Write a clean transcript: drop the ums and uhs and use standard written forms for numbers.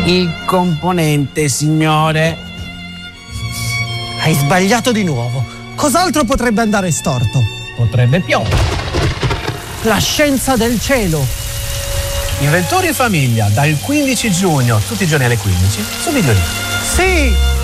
Il componente, signore. Hai sbagliato di nuovo. Cos'altro potrebbe andare storto? Potrebbe piovere. La scienza del cielo. Inventori e famiglia, dal 15 giugno, tutti i giorni alle 15, su Videolì. Sì!